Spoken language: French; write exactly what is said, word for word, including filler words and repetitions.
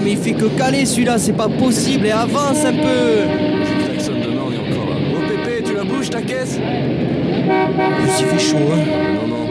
mais il fait que caler celui-là, c'est pas possible. Et avance un peu. Je klaxonne demain, on est encore là. Oh Pépé, tu la bouges ta caisse? En plus, il fait chaud, hein. Non, non,